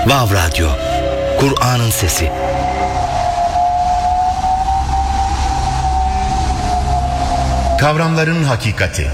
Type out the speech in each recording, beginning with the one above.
Vav Radyo, Kur'an'ın sesi. Kavramların hakikati.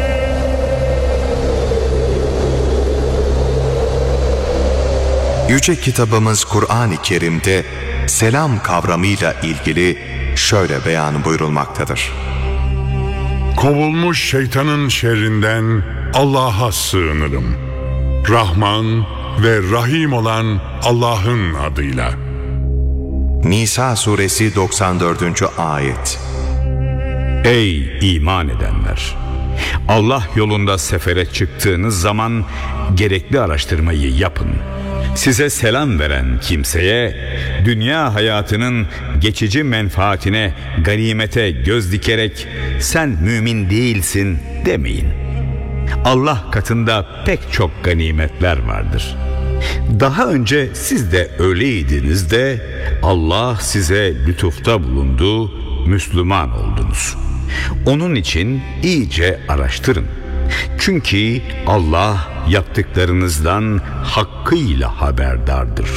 Yüce kitabımız Kur'an-ı Kerim'de selam kavramıyla ilgili şöyle beyan buyurulmaktadır. Kovulmuş şeytanın şerrinden Allah'a sığınırım. Rahman ve Rahim olan Allah'ın adıyla. Nisa suresi 94. ayet. Ey iman edenler! Allah yolunda sefere çıktığınız zaman gerekli araştırmayı yapın. Size selam veren kimseye dünya hayatının geçici menfaatine, ganimete göz dikerek sen mümin değilsin demeyin. Allah katında pek çok ganimetler vardır. Daha önce siz de öyleydiniz de Allah size lütufta bulundu, Müslüman oldunuz. Onun için iyice araştırın. Çünkü Allah yaptıklarınızdan hakkıyla haberdardır.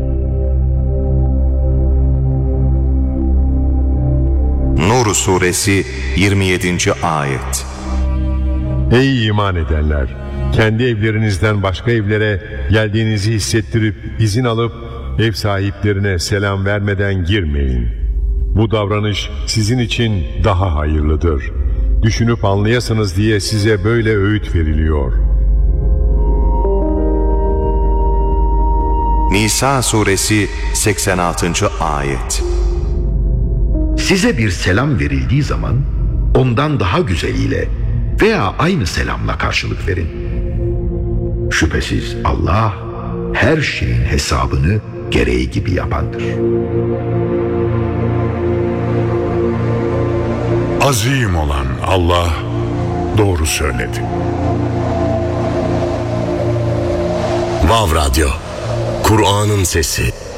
Nur suresi 27. ayet. Ey iman edenler! Kendi evlerinizden başka evlere geldiğinizi hissettirip izin alıp ev sahiplerine selam vermeden girmeyin. Bu davranış sizin için daha hayırlıdır. Düşünüp anlayasınız diye size böyle öğüt veriliyor. Nisa suresi 86. ayet. Size bir selam verildiği zaman ondan daha güzeliyle veya aynı selamla karşılık verin. Şüphesiz Allah her şeyin hesabını gereği gibi yapandır. Azim olan Allah doğru söyledi. Vav Radyo, Kur'an'ın sesi.